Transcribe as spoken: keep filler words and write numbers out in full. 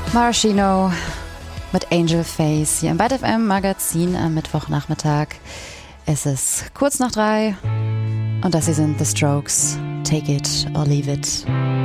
Maraschino mit Angel Face hier im Byte F M Magazin am Mittwochnachmittag. Es ist kurz nach drei und das hier sind The Strokes. Take it or leave it.